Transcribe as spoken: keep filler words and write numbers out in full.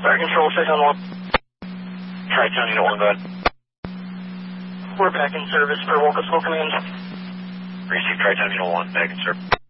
Fire control, Tri-Town one. Tri-Town Unit one, go ahead. We're back in service for Wolcott Command. Receive Tri-Town Unit one, back in service.